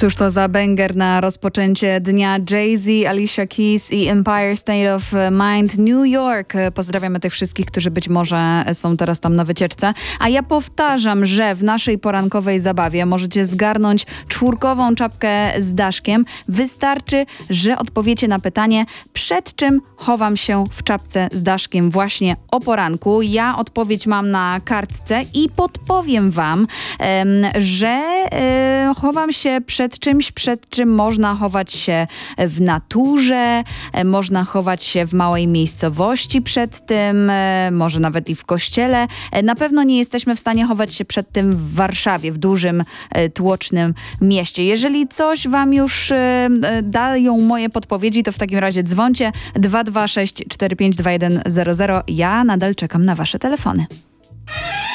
Cóż to za banger na rozpoczęcie dnia. Jay-Z, Alicia Keys i Empire State of Mind, New York. Pozdrawiamy tych wszystkich, którzy być może są teraz tam na wycieczce. A ja powtarzam, że w naszej porankowej zabawie możecie zgarnąć 4-kową czapkę z daszkiem. Wystarczy, że odpowiecie na pytanie, przed czym chowam się w czapce z daszkiem właśnie o poranku. Ja odpowiedź mam na kartce i podpowiem wam, że chowam się przed czymś, przed czym można chować się w naturze, można chować się w małej miejscowości przed tym, może nawet i w kościele. Na pewno nie jesteśmy w stanie chować się przed tym w Warszawie, w dużym, tłocznym mieście. Jeżeli coś wam już dają moje podpowiedzi, to w takim razie dzwońcie 226 45 2100. Ja nadal czekam na wasze telefony.